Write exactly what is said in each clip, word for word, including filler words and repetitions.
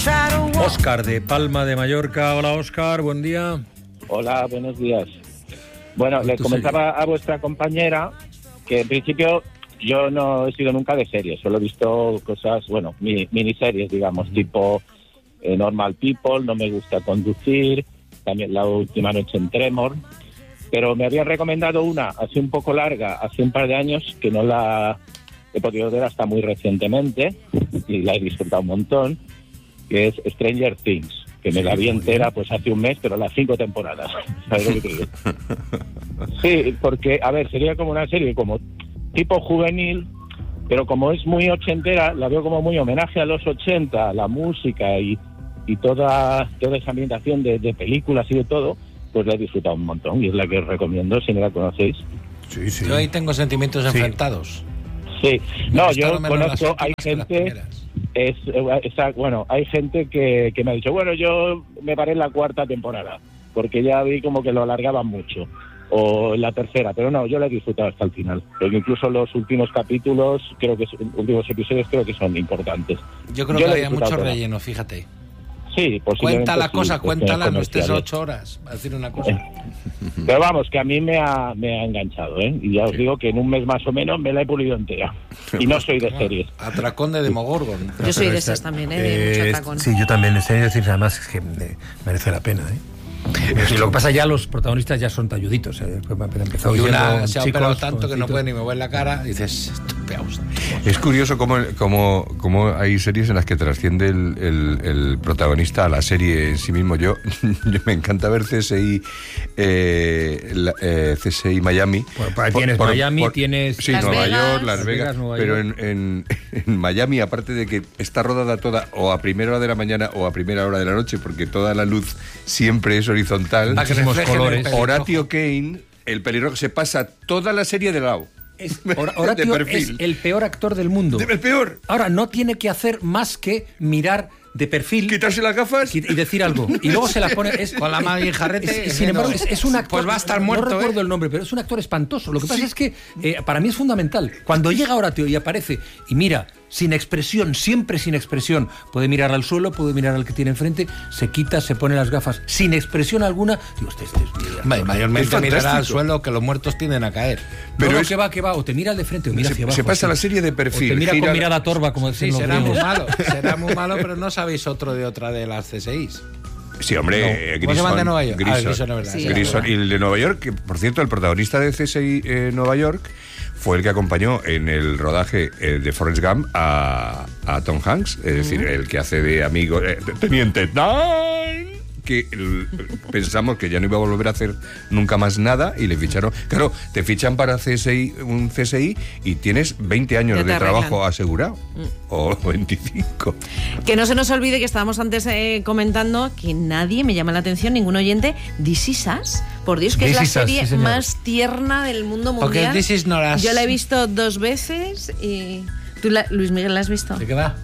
Óscar de Palma de Mallorca. Hola Óscar, buen día. Hola, buenos días. Bueno, le comentaba a vuestra compañera que en principio yo no he sido nunca de series, solo he visto cosas, bueno, mi, miniseries, digamos, uh-huh. tipo eh, Normal People, No me gusta conducir, también La última noche en Tremor, pero me había recomendado una así un poco larga, hace un par de años, que no la he podido ver hasta muy recientemente, y la he disfrutado un montón, que es Stranger Things, que me sí, la vi entera pues hace un mes, pero las cinco temporadas. ¿Sabes lo que te digo? Sí, porque, a ver, sería como una serie como tipo juvenil, pero como es muy ochentera, la veo como muy homenaje a los ochenta, la música y, y toda, toda esa ambientación de, de películas y de todo, pues la he disfrutado un montón y es la que os recomiendo si no la conocéis. Sí, sí. Yo ahí tengo sentimientos sí. enfrentados. Sí, no, yo conozco, hay gente... Es, es, bueno, hay gente que, que me ha dicho, bueno, yo me paré en la cuarta temporada, porque ya vi como que lo alargaban mucho, o en la tercera, pero no, yo la he disfrutado hasta el final, porque incluso los últimos capítulos, creo que últimos episodios creo que son importantes. Yo creo yo que había mucho relleno, fíjate. Sí, cuenta la sí, cosa, cuéntala, no estés ocho horas a decir una cosa. Pero vamos, que a mí me ha, me ha enganchado, ¿eh? Y ya os sí. digo que en un mes más o menos me la he pulido entera. Y no soy de series. Atracón de Demogorgon. Yo soy de esas también, ¿eh? De eh, mucho atracón. Sí, yo también. En serio, decir, además es que merece la pena, ¿eh? Y lo que pasa, ya los protagonistas ya son talluditos, ¿eh? Y una se ha operado tanto que no puede ni mover la cara y dices, estupeaos. Es curioso cómo, cómo, cómo hay series en las que trasciende el, el, el protagonista a la serie en sí mismo. Yo, yo me encanta ver C S I eh, la, eh, C S I Miami. Bueno, tienes por, Miami, por, tienes sí, Las Nueva Vegas, York, Las Vegas, Vegas Nueva pero York. En, en, en Miami, aparte de que está rodada toda o a primera hora de la mañana o a primera hora de la noche, porque toda la luz siempre es horizontal. Muchísimos colores. Horatio Kane, el pelirrojo, se pasa toda la serie de lado. Es, Horatio es el peor actor del mundo. ¿El peor? Ahora, no tiene que hacer más que mirar de perfil, quitarse las gafas y decir algo, y luego se las pone es, con la mano y el jarrete. Es, sin embargo, es, es un actor, pues va a estar muerto. No recuerdo ¿eh? el nombre, pero es un actor espantoso. Lo que pasa sí. es que eh, para mí es fundamental. Cuando llega Horatio y aparece y mira sin expresión, siempre sin expresión, puede mirar al suelo, puede mirar al que tiene enfrente, se quita, se pone las gafas sin expresión alguna. Digo, este, este, este, Ma- mayormente mirará al suelo, que los muertos tienden a caer. Pero no, es, que va, que va, o te mira al de frente o mira se, hacia abajo. Se pasa así. la serie de perfil. O te mira gira... con mirada torva, como decían sí, los será griegos. muy malo, será muy malo, pero no sabéis otro de otra de las C S Is. Sí, hombre, no. eh, ¿Cómo se llama Grison, de Nueva York? Grison, ah, Grison, es verdad. Sí, Grison. Y el de Nueva York, que por cierto, el protagonista de C S I eh, Nueva York fue el que acompañó en el rodaje eh, de Forrest Gump a, a Tom Hanks, es uh-huh. decir, el que hace de amigo, eh, Teniente Dan, que el, pensamos que ya no iba a volver a hacer nunca más nada y le ficharon. Claro, te fichan para C S I, un C S I y tienes veinte años de trabajo asegurado, mm. o veinticinco. Que no se nos olvide que estábamos antes eh, comentando que nadie, me llama la atención, ningún oyente, This Is Us, por Dios, que This es la serie sí, más tierna del mundo mundial. This Is Not Us. Yo la he visto dos veces y... ¿Tú, la, Luis Miguel, la has visto? ¿De qué va?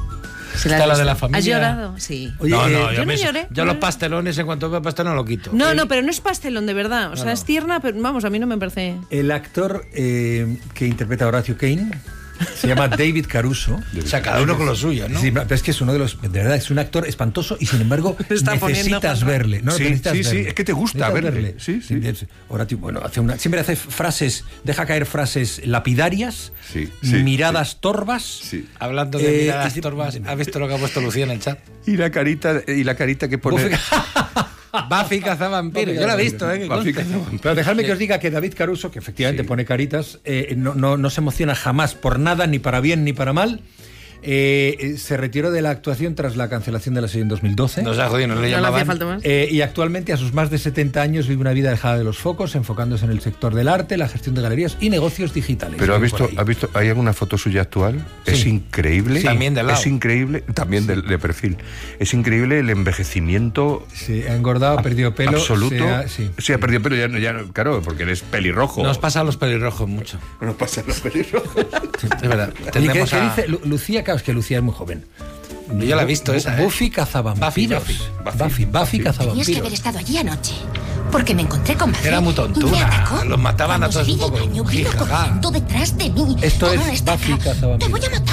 ¿Se la ¿Está la de la familia? ¿Has llorado? Sí. Oye, no, no, yo, yo no me, lloré. Yo los pastelones, en cuanto veo pastel, no lo quito. No, no, pero no es pastelón, de verdad. O no, sea, no. es tierna, pero vamos, a mí no me parece... El actor eh, que interpreta a Horatio Kane se llama David Caruso. O sea, cada uno con lo suyo, ¿no? Sí, pero es que es uno de los... De verdad, es un actor espantoso y, sin embargo, necesitas verle. No, sí, necesitas sí, verle. sí, es que te gusta verle. verle. Sí, sí. Horatio, bueno, hace una, siempre hace frases, deja caer frases lapidarias, sí, sí, miradas sí. torvas. Sí. Hablando de eh, miradas torvas, ¿has visto lo que ha puesto Lucía en el chat? Y la carita, y la carita que pone... Buffy cazavampiros. Yo la he visto, ¿eh? Buffy cazavampiros. Pero dejadme que os diga que David Caruso, que efectivamente sí. pone caritas, eh, no, no, no se emociona jamás por nada, ni para bien ni para mal. Eh, se retiró de la actuación tras la cancelación de la serie en dos mil doce. No se ha jodido, no le no llamaban. Le hacía falta más. Eh, y actualmente, a sus más de setenta años, vive una vida alejada de los focos, enfocándose en el sector del arte, la gestión de galerías y negocios digitales. Pero ¿has visto, ¿has visto? ¿Hay alguna foto suya actual? Sí. Es increíble. Sí. También de lado. Es increíble, también de, de perfil. Es increíble el envejecimiento. Sí, ha engordado, ha perdido pelo. Absoluto. Se ha, sí, sí, ha perdido pelo, ya, ya, claro, porque eres pelirrojo. Nos pasa a los pelirrojos mucho. Nos pasa a los pelirrojos. Sí, es verdad. ¿Y qué, a... qué dice Lu- Lucía? Claro, es que Lucía es muy joven. Yo la he visto esa, ¿eh? Buffy cazavampiros. Buffy, Buffy, Buffy, Buffy cazavampiros. Tenías que haber estado allí anoche, porque me encontré con Buffy. Era muy tontuna. Me atacó. Los mataban a todos un Cuando poco. salí del baño, vino corriendo detrás de mí. Esto Con es una estaca. Buffy cazavampiros. Te voy a matar,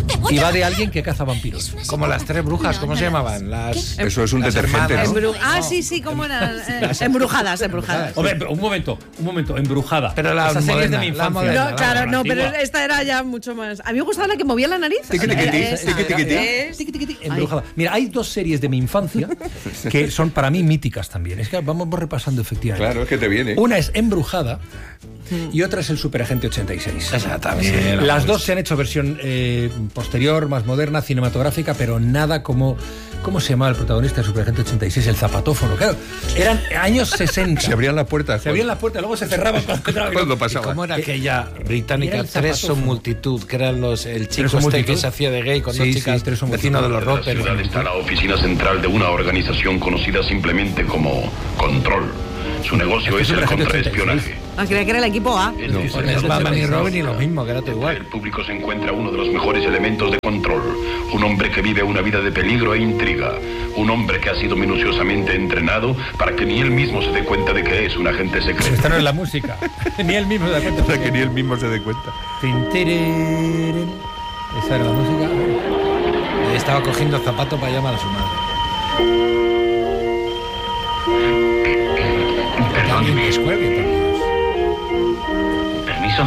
voy y a va de matar. alguien que caza vampiros. Es una Como las tres brujas, ¿cómo se llamaban? Las, Eso es un las detergente, hermanas. ¿no? Embru- ah, sí, sí, ¿cómo eran? Eh, embrujadas, embrujadas. Hombre, pero un momento, un momento, Embrujada. Pero la Esas series de mi moderna, la infancia. moderna. No, claro, no, pero antigua. esta era ya mucho más. A mí me gustaba la que movía la nariz. Tiqui, tiqui, tiqui, Esa, tiqui, tiqui, tiqui. ¿ves? Tiqui, tiqui, tiqui, Embrujada. Mira, hay dos series de mi infancia que son para mí míticas también. Es que vamos repasando efectivamente. Claro, es que te viene. Una es Embrujada y otra es el Superagente ochenta y seis. Esa también. Las dos se han hecho versión eh, posterior, más moderna, cinematográfica, pero nada como... ¿Cómo se llamaba el protagonista de Superagente ochenta y seis? El zapatófono. Claro, eran años sesenta. Se abrían las puertas. Se abrían las puertas, luego se cerraban cuando encontraban- Cuando ¿Y pasaba. cómo era aquella británica? Era el Tres son zapatófono. multitud, que eran los el chico son este multitud. que se hacía de gay con Sí, dos sí, chicas Tres son vecinos de los multitud. En la Roper. ciudad está la oficina central de una organización conocida simplemente como Control. Su negocio es el contraespionaje. Ah, creía que era el equipo A. Es No, necesario pones Batman y saber Robin y lo mismo, que era todo que igual. el público se encuentra uno de los mejores elementos de Control. Un hombre que vive una vida de peligro e intriga. Un hombre que ha sido minuciosamente entrenado para que ni él mismo se dé cuenta de que es un agente secreto. Esta no es la música. Ni él mismo se da cuenta. Para que ni él mismo se dé cuenta. Tin, tiriririn. Esa era la música. Y estaba cogiendo zapato para llamar a su madre. Alguien que escuelgue, por Dios. ¿Permiso?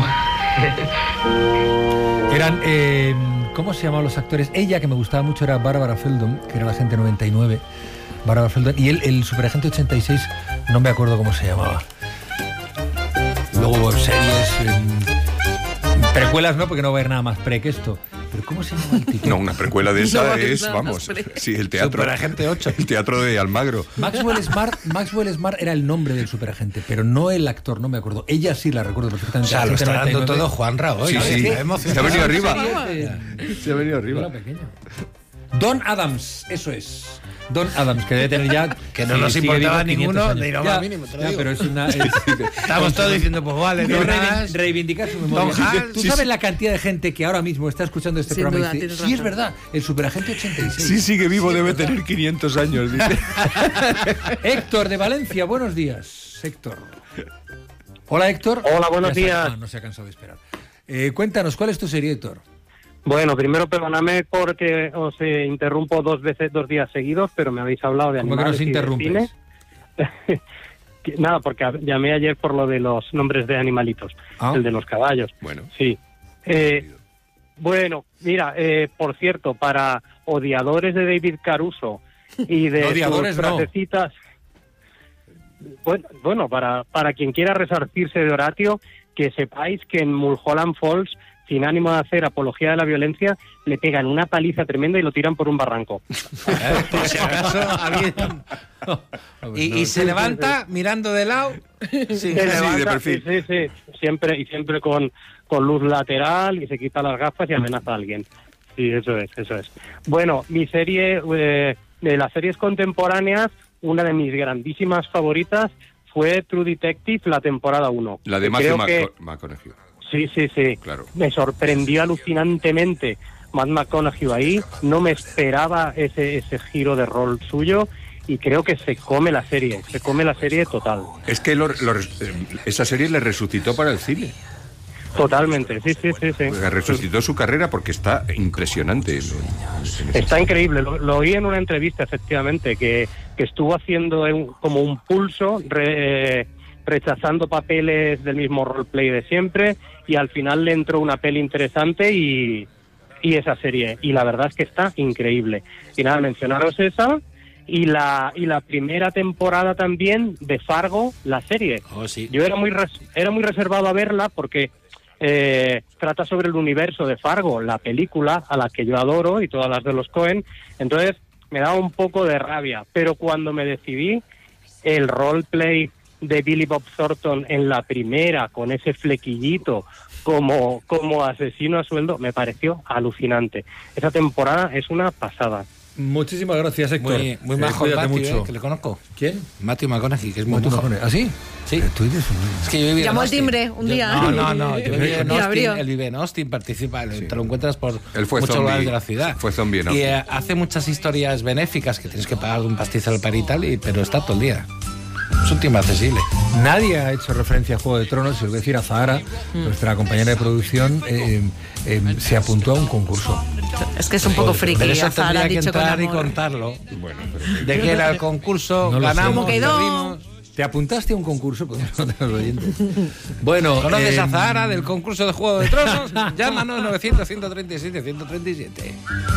Eran, eh, ¿cómo se llamaban los actores? Ella, que me gustaba mucho, era Bárbara Feldon, que era la agente noventa y nueve. Bárbara Feldon. Y él, el superagente ochenta y seis, no me acuerdo cómo se llamaba. Luego hubo series, eh, precuelas no, porque no va a haber nada más pre que esto. Pero ¿cómo se llama el tipo? No, una precuela de No esa va a haber es, nada vamos, más pre. sí, el teatro. Superagente ocho. El teatro de Almagro. Maxwell Smart, Maxwell Smart era el nombre del superagente, pero no el actor, no me acuerdo. Ella sí la recuerdo O perfectamente. sea, lo Agente está dando noventa y nueve. todo Juanra hoy. Sí, ¿eh? sí. Está emocionado. Se ha venido arriba. Eh, Se ha venido Era arriba. pequeño. Don Adams, eso es. Don Adams, que debe tener ya... Que no si nos sigue importaba vivo, ninguno, quinientos años. ni lo Ya, más mínimo, te lo ya, digo. pero es una... es- Estamos todos diciendo, pues vale, de no reivin- más. reivindicar su memoria. Don Hans. ¿Tú Sí, sabes sí. la cantidad de gente que ahora mismo está escuchando este Sin programa duda, y dice, tienes sí, es razón. verdad, el superagente ochenta y seis? Sí, sigue vivo, debe tener quinientos años. Dice. Héctor de Valencia, buenos días. Héctor. Hola, Héctor. Hola, buenos Ya se- días. ah, no se ha cansado de esperar. Eh, cuéntanos, ¿cuál es tu serie, Héctor? Bueno, primero perdóname porque os eh, interrumpo dos veces, dos días seguidos, pero me habéis hablado de ¿Cómo que animales nos y de interrumpes? cine. Que- Nada, porque a- llamé ayer por lo de los nombres de animalitos, Ah. el de los caballos. Bueno. Sí. Eh, bueno, mira, eh, por cierto, para odiadores de David Caruso y de Odiadores sus no. frasecitas, bueno, bueno, para, para quien quiera resarcirse de Horatio, que sepáis que en Mulholland Falls, sin ánimo de hacer apología de la violencia, le pegan una paliza tremenda y lo tiran por un barranco. Eh, Por si acaso alguien... Y, y se levanta mirando de lado. Sí, Se de levanta, perfil. Sí, sí, sí, siempre, y siempre con, con luz lateral y se quita las gafas y amenaza a alguien. Sí, eso es, eso es. Bueno, mi serie, eh, de las series contemporáneas, una de mis grandísimas favoritas fue True Detective, la temporada uno. La de Creo Matthew que- Maco- McConaughey. Sí, sí, sí. Claro. Me sorprendió alucinantemente Matt McConaughey ahí. No me esperaba ese, ese giro de rol suyo y creo que se come la serie. Se come la serie total. Es que lo- lo- eh, esa serie le resucitó para el cine. Totalmente, sí, sí, sí, sí. Le resucitó su carrera porque está impresionante. en- en ese- Está increíble. Lo, lo oí en una entrevista, efectivamente, que, que estuvo haciendo un- como un pulso, re- eh, rechazando papeles del mismo roleplay de siempre, y al final le entró una peli interesante y, y esa serie. Y la verdad es que está increíble. Y nada, mencionaros esa y la y la primera temporada también de Fargo, la serie. Oh, sí. Yo era muy res- era muy reservado a verla porque eh, trata sobre el universo de Fargo, la película a la que yo adoro y todas las de los Coen. Entonces me daba un poco de rabia, pero cuando me decidí, el roleplay de Billy Bob Thornton en la primera, con ese flequillito como, como asesino a sueldo, me pareció alucinante. Esa temporada es una pasada. Muchísimas gracias, Héctor. Muy, muy Eh, majo el cuídate Matthew, mucho. eh, que le conozco. ¿Quién? Matthew McConaughey, que es muy Matthew majo. McConaughey. ¿Ah, sí? Sí. Pero tú eres un... Es que yo viví en Llamó al Austin. timbre un Yo- día. No, no, no. Yo viví en Y abrió. Austin, él vive en Austin, participa, te lo encuentras por Él fue muchos zombie. lugares de la ciudad. Fue zombie en Y Austin. eh, hace muchas historias benéficas que tienes que pagar un pastizal para y tal, y- pero está todo el día. Es un tipo accesible. Nadie ha hecho referencia a Juego de Tronos, se lo voy a decir a Zahara, mm. nuestra compañera de producción, eh, eh, se apuntó a un concurso. Es que es un poco friki. Pero eso a Zahara tendría que dicho entrar con y contarlo. Bueno, pero... De qué era el concurso, no ganamos, quedó. ¿Te apuntaste a un concurso? Pues no te los oyentes. Bueno, ¿conoces eh, a Zahara del concurso de Juego de Tronos? Llámanos novecientos, ciento treinta y siete, ciento treinta y siete.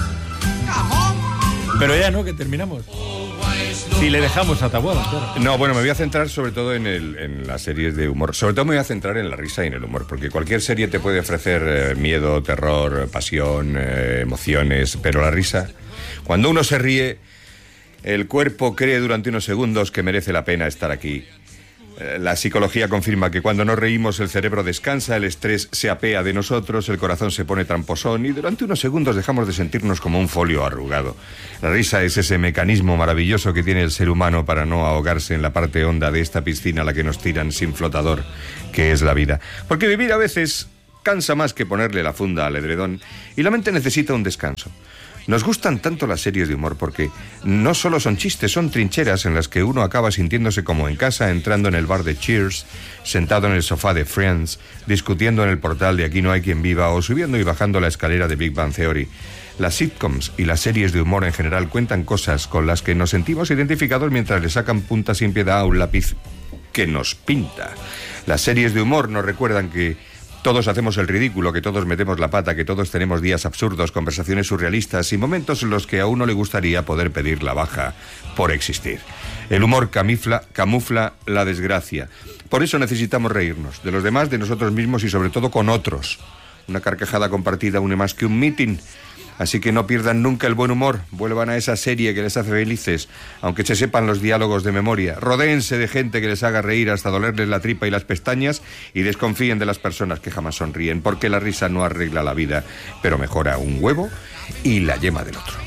Pero ya no, que terminamos. Si le dejamos a Taboada, claro. No, bueno, me voy a centrar sobre todo en, el, en las series de humor. Sobre todo me voy a centrar en la risa y en el humor, porque cualquier serie te puede ofrecer eh, miedo, terror, pasión, eh, emociones, pero la risa, cuando uno se ríe, el cuerpo cree durante unos segundos que merece la pena estar aquí. La psicología confirma que cuando nos reímos el cerebro descansa, el estrés se apea de nosotros, el corazón se pone tramposón y durante unos segundos dejamos de sentirnos como un folio arrugado. La risa es ese mecanismo maravilloso que tiene el ser humano para no ahogarse en la parte honda de esta piscina a la que nos tiran sin flotador, que es la vida. Porque vivir a veces cansa más que ponerle la funda al edredón y la mente necesita un descanso. Nos gustan tanto las series de humor porque no solo son chistes, son trincheras en las que uno acaba sintiéndose como en casa, entrando en el bar de Cheers, sentado en el sofá de Friends, discutiendo en el portal de Aquí no hay quien viva o subiendo y bajando la escalera de Big Bang Theory. Las sitcoms y las series de humor en general cuentan cosas con las que nos sentimos identificados mientras le sacan punta sin piedad a un lápiz que nos pinta. Las series de humor nos recuerdan que todos hacemos el ridículo, que todos metemos la pata, que todos tenemos días absurdos, conversaciones surrealistas y momentos en los que a uno le gustaría poder pedir la baja por existir. El humor camufla, camufla la desgracia. Por eso necesitamos reírnos, de los demás, de nosotros mismos y sobre todo con otros. Una carcajada compartida une más que un mitin. Así que no pierdan nunca el buen humor, vuelvan a esa serie que les hace felices, aunque se sepan los diálogos de memoria. Rodéense de gente que les haga reír hasta dolerles la tripa y las pestañas y desconfíen de las personas que jamás sonríen, porque la risa no arregla la vida, pero mejora un huevo y la yema del otro.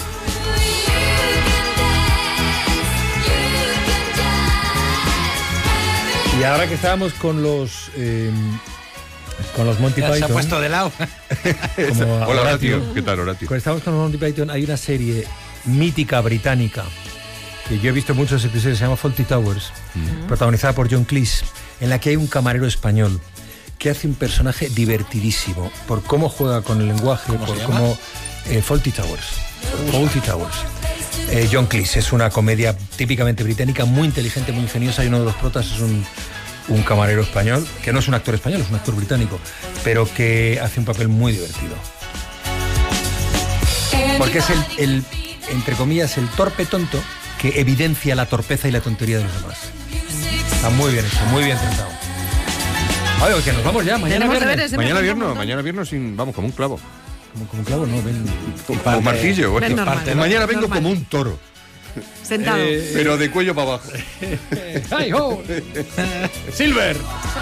Y ahora que estábamos con los... Eh, con los Monty Python. Se ha puesto de lado. Como Hola, Horatio. ¿Qué tal, Horatio? Cuando estamos con los Monty Python, hay una serie mítica británica que yo he visto muchos episodios, se llama Fawlty Towers, uh-huh. protagonizada por John Cleese, en la que hay un camarero español que hace un personaje divertidísimo por cómo juega con el lenguaje, ¿Cómo por se cómo... Eh, Fawlty Towers. Fawlty Towers. Eh, John Cleese es una comedia típicamente británica, muy inteligente, muy ingeniosa, y uno de los protas es un... un camarero español, que no es un actor español, es un actor británico, pero que hace un papel muy divertido. Porque es el, el, entre comillas, el torpe tonto que evidencia la torpeza y la tontería de los demás. Está muy bien hecho, muy bien tratado. Oye, que nos vamos ya, mañana viernes. Mañana viernes, mañana viernes sin, vamos, como un clavo. Como, como un clavo, no, ven. Como un martillo, bueno. Normal, Parte, mañana vengo normal. como un toro. Sentado. Eh, pero de cuello para abajo. ¡Ay, ho! ¡Silver!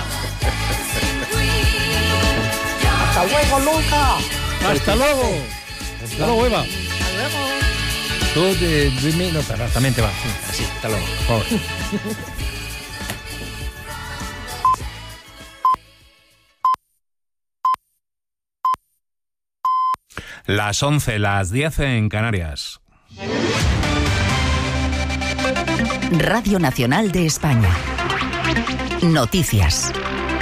¡Hasta luego, Luca! ¡Hasta luego! ¡Hasta luego, Eva! Hasta luego. Tú de, de mí, no, pero también te va. Sí, así, hasta luego. Por favor. Las once, las diez en Canarias. Radio Nacional de España. Noticias.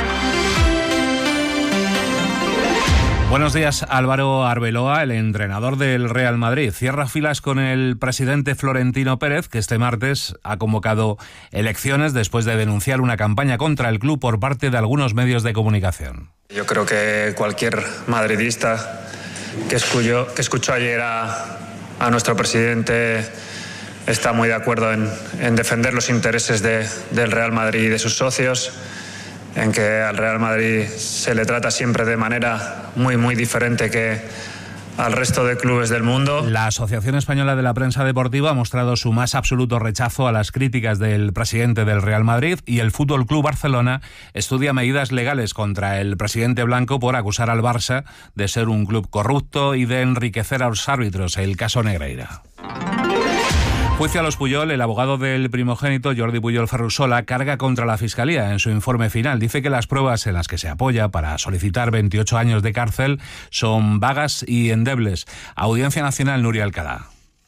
Buenos días. Álvaro Arbeloa, el entrenador del Real Madrid, cierra filas con el presidente Florentino Pérez, que este martes ha convocado elecciones después de denunciar una campaña contra el club por parte de algunos medios de comunicación. Yo creo que cualquier madridista que escuchó, que escuchó ayer a, a nuestro presidente está muy de acuerdo en, en defender los intereses de, del Real Madrid y de sus socios, en que al Real Madrid se le trata siempre de manera muy, muy diferente que al resto de clubes del mundo. La Asociación Española de la Prensa Deportiva ha mostrado su más absoluto rechazo a las críticas del presidente del Real Madrid, y el Fútbol Club Barcelona estudia medidas legales contra el presidente blanco por acusar al Barça de ser un club corrupto y de enriquecer a los árbitros, el caso Negreira. Juicio a los Puyol. El abogado del primogénito, Jordi Puyol Ferrusola, carga contra la Fiscalía en su informe final. Dice que las pruebas en las que se apoya para solicitar veintiocho años de cárcel son vagas y endebles. Audiencia Nacional, Nuria Alcalá.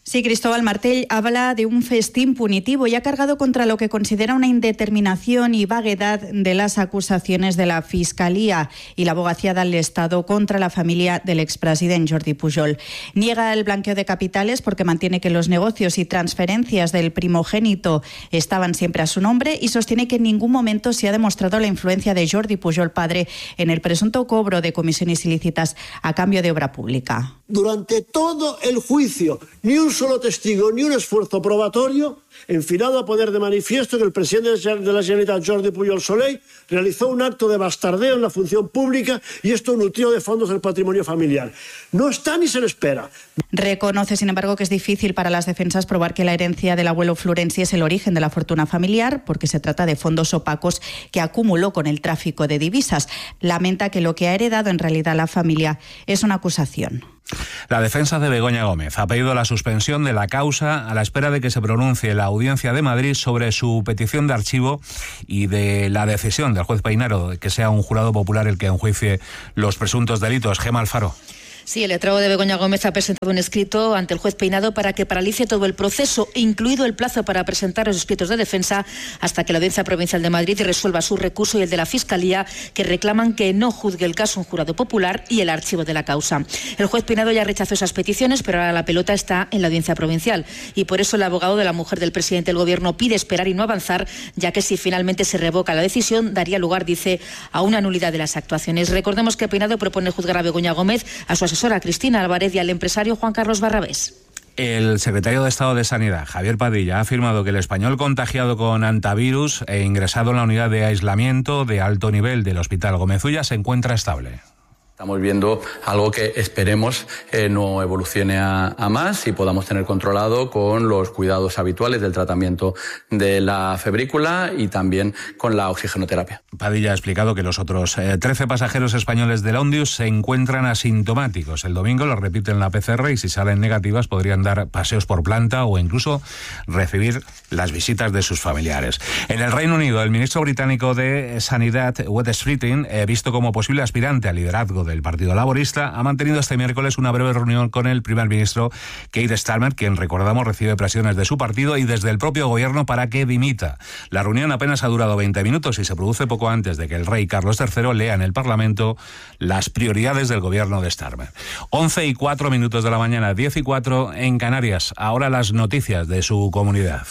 Sí, Cristóbal Martell habla de un festín punitivo y ha cargado contra lo que considera una indeterminación y vaguedad de las acusaciones de la Fiscalía y la Abogacía del Estado contra la familia del expresidente Jordi Pujol. Niega el blanqueo de capitales porque mantiene que los negocios y transferencias del primogénito estaban siempre a su nombre y sostiene que en ningún momento se ha demostrado la influencia de Jordi Pujol padre en el presunto cobro de comisiones ilícitas a cambio de obra pública. Durante todo el juicio, ni un solo testigo, ni un esfuerzo probatorio enfilado a poner de manifiesto que el presidente de la Generalitat, Jordi Pujol Soley, realizó un acto de bastardeo en la función pública y esto nutrió de fondos el patrimonio familiar. No está ni se le espera. Reconoce, sin embargo, que es difícil para las defensas probar que la herencia del abuelo Florenci es el origen de la fortuna familiar, porque se trata de fondos opacos que acumuló con el tráfico de divisas. Lamenta que lo que ha heredado en realidad la familia es una acusación. La defensa de Begoña Gómez ha pedido la suspensión de la causa a la espera de que se pronuncie la Audiencia de Madrid sobre su petición de archivo y de la decisión del juez Peinaro de que sea un jurado popular el que enjuicie los presuntos delitos. Gemma Alfaro. Sí, el letrado de Begoña Gómez ha presentado un escrito ante el juez Peinado para que paralice todo el proceso, incluido el plazo para presentar los escritos de defensa hasta que la Audiencia Provincial de Madrid resuelva su recurso y el de la Fiscalía, que reclaman que no juzgue el caso un jurado popular y el archivo de la causa. El juez Peinado ya rechazó esas peticiones, pero ahora la pelota está en la Audiencia Provincial y por eso el abogado de la mujer del presidente del Gobierno pide esperar y no avanzar, ya que si finalmente se revoca la decisión daría lugar, dice, a una nulidad de las actuaciones. Recordemos que Peinado propone juzgar a Begoña Gómez, a su asesora Cristina Álvarez y al empresario Juan Carlos Barrabés. El secretario de Estado de Sanidad, Javier Padilla, ha afirmado que el español contagiado con antivirus e ingresado en la unidad de aislamiento de alto nivel del Hospital Gómez Ulla se encuentra estable. Estamos viendo algo que esperemos eh, no evolucione a, a más y podamos tener controlado con los cuidados habituales del tratamiento de la febrícula y también con la oxigenoterapia. Padilla ha explicado que los otros eh, trece pasajeros españoles del Ondius se encuentran asintomáticos. El domingo los repiten la P C R y si salen negativas podrían dar paseos por planta o incluso recibir las visitas de sus familiares. En el Reino Unido, el ministro británico de Sanidad, Wes Streeting, eh, visto como posible aspirante al liderazgo del Partido Laborista, ha mantenido este miércoles una breve reunión con el primer ministro Keir Starmer, quien, recordamos, recibe presiones de su partido y desde el propio gobierno para que dimita. La reunión apenas ha durado veinte minutos y se produce poco antes de que el rey Carlos tercero lea en el Parlamento las prioridades del gobierno de Starmer. once y cuatro minutos de la mañana, diez y cuatro en Canarias. Ahora las noticias de su comunidad.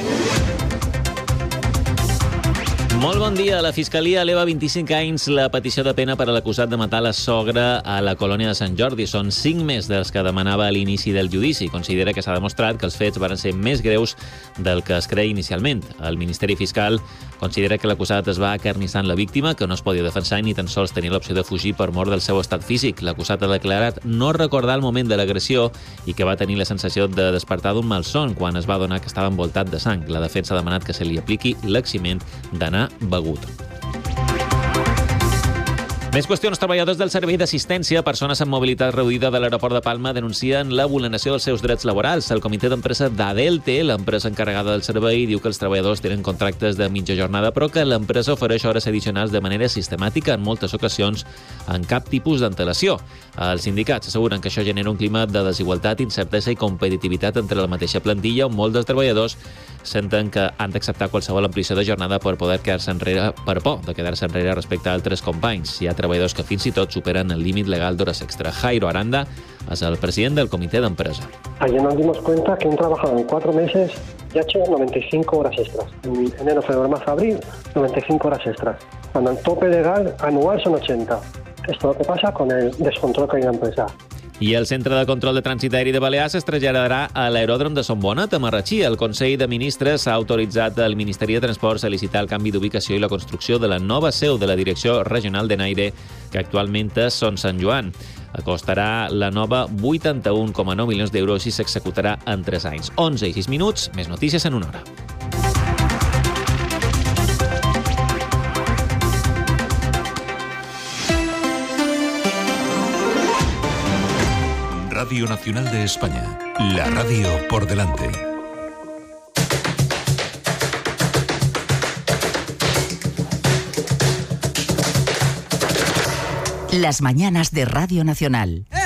Molt bon dia. La Fiscalia eleva vint-i-cinc anys la petició de pena per a l'acusat de matar la sogra a la colònia de Sant Jordi. Són cinc més dels que demanava a l'inici del judici. Considera que s'ha demostrat que els fets van ser més greus del que es creia inicialment. El Ministeri Fiscal considera que l'acusat es va acarnissant la víctima, que no es podia defensar ni tan sols tenir l'opció de fugir per mort del seu estat físic. L'acusat ha declarat no recordar el moment de l'agressió i que va tenir la sensació de despertar d'un malson quan es va adonar que estava envoltat de sang. La defensa ha demanat que se li apliqui l'eximent d'anar begut. Més qüestions. Treballadors del Servei d'Assistència a Persones amb Mobilitat Reduïda de l'Aeroport de Palma denuncien la vulneració dels seus drets laborals. El comitè d'empresa d'Adelte, l'empresa encarregada del servei, diu que els treballadors tenen contractes de mitja jornada, però que l'empresa ofereix hores addicionals de manera sistemàtica, en moltes ocasions en cap tipus d'antelació. Els sindicats asseguren que això genera un clima de desigualtat, incertesa i competitivitat entre la mateixa plantilla, on molts dels treballadors senten que han d'acceptar qualsevol ampliació de jornada per poder quedar-se enrere, per por de quedar-se enrere respecte a altres companys. Hi ha treballadors que fins i tot superen el límit legal d'hores extra. Jairo Aranda és el president del comitè d'empresa. Ayer nos dimos cuenta que un trabajador en cuatro meses ya ha hecho noventa y cinco horas extras. En enero, febrero, marzo, abril, noventa y cinco horas extras. Cuando el tope legal anual son ochenta. Esto es lo que pasa con el descontrol que hay en la empresa. I el Centre de Control de Trànsit Aeri de Balears es traslladarà a l'aeròdrom de Son Bonat, a Marratxí. El Consell de Ministres ha autoritzat al Ministeri de Transports a licitar el canvi d'ubicació i la construcció de la nova seu de la Direcció Regional d'Enaire, que actualment és Son Sant Joan. Costarà la nova vuitanta-un coma nou milions d'euros i s'executarà en tres anys. onze i sis minuts, més notícies en una hora. Radio Nacional de España, la radio por delante. Las mañanas de Radio Nacional.